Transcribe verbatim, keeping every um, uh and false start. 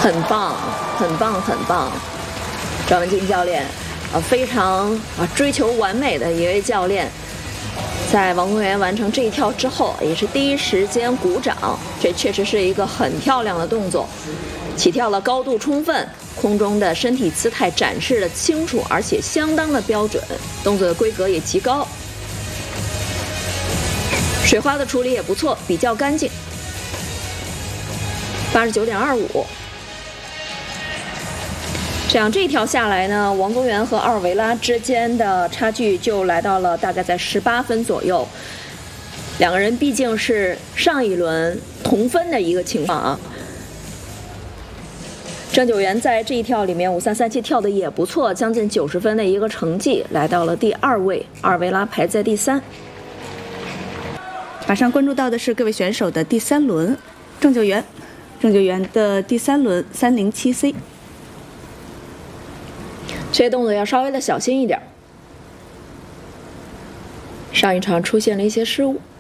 很棒，很棒，很棒！赵文静教练啊，非常啊追求完美的一位教练，在王宗源完成这一跳之后，也是第一时间鼓掌。这确实是一个很漂亮的动作，起跳了高度充分，空中的身体姿态展示的清楚，而且相当的标准，动作的规格也极高。水花的处理也不错，比较干净。八十九点二五。这样这一条下来呢，王宗源和奥尔维拉之间的差距就来到了大概在十八分左右。两个人毕竟是上一轮同分的一个情况啊。郑九元在这一跳里面五三三七跳的也不错，将近九十分的一个成绩，来到了第二位，奥尔维拉排在第三。 马上关注到的是各位选手的第三轮，郑九元，郑九元的第三轮三零七 C。 这些动作要稍微的小心一点，上一场出现了一些失误。